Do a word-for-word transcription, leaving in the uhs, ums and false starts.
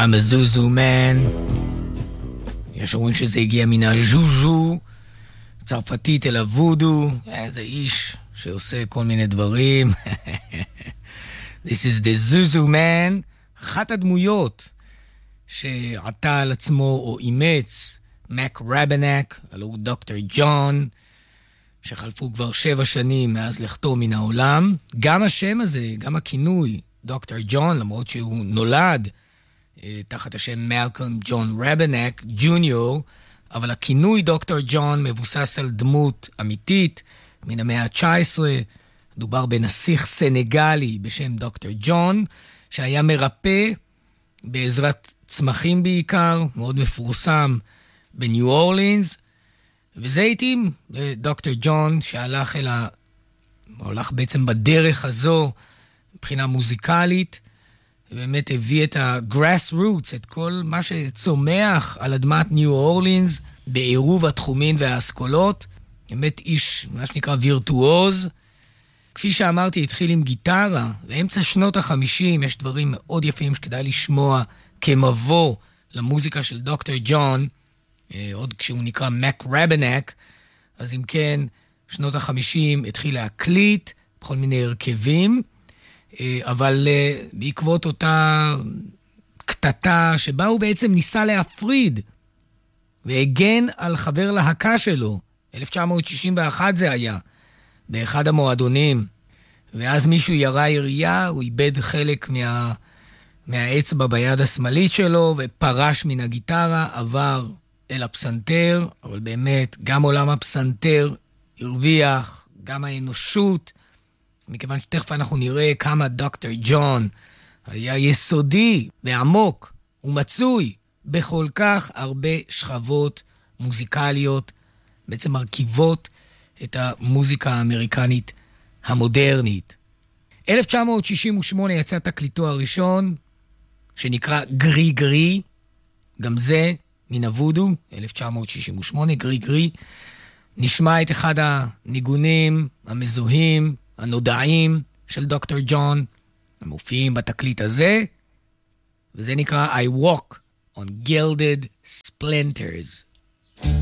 I'm a Zuzu man. יש אומרים שזה הגיע מן הז'וז'ו, צרפתית אל הוודו, איזה איש שעושה כל מיני דברים. This is the Zuzu man. אחת הדמויות שעתה על עצמו או אימץ, מק רבנק, הלוא הוא דוקטור ג'ון, שחלפו כבר שבע שנים מאז לכתו מן העולם. גם השם הזה, גם הכינוי, דוקטור ג'ון, למרות שהוא נולד אה, תחת השם מלקום ג'ון רבנק ג'וניור, אבל הכינוי דוקטור ג'ון מבוסס על דמות אמיתית מן המאה ה-תשע עשרה. מדובר בנסיך סנגלי בשם דוקטור ג'ון, שהיה מרפא בעזרת צמחים בעיקר, מאוד מפורסם בניו אורלינס, וזה התאים דוקטור ג'ון שהלך אל ה... הולך בעצם בדרך הזו מבחינה מוזיקלית, ובאמת הביא את ה-grassroots, את כל מה שצומח על אדמת ניו אורלינס, בעירוב התחומים והאסכולות. באמת איש, מה שנקרא וירטואוז. כפי שאמרתי, התחיל עם גיטרה, ואמצע שנות החמישים יש דברים מאוד יפים שכדאי לשמוע כמבוא למוזיקה של דוקטור ג'ון, עוד כשהוא נקרא מק רבנק. אז אם כן, שנות החמישים התחיל להקליט בכל מיני הרכבים, אבל בעקבות אותה קטטה שבה הוא בעצם ניסה להפריד והגן על חבר להקה שלו, אלף תשע מאות שישים ואחת זה היה, באחד המועדונים, ואז מישהו ירה ירייה, הוא איבד חלק מה, מהאצבע ביד השמאלית שלו ופרש מן הגיטרה, עבר אל הפסנתר, אבל באמת גם עולם הפסנתר הרוויח, גם האנושות, מכיוון שתכף אנחנו נראה כמה דוקטור ג'ון היה יסודי ועמוק ומצוי בכל כך הרבה שכבות מוזיקליות, בעצם מרכיבות את המוזיקה האמריקנית המודרנית. אלף תשע מאות שישים ושמונה יצא תקליטו הראשון, שנקרא גרי גרי, גם זה מן הוודו, אלף תשע מאות שישים ושמונה, גרי גרי. נשמע את אחד הניגונים המזוהים, הנודעים של דוקטור ג'ון, המופיעים בתקליט הזה, וזה נקרא I Walk on Gilded Splinters.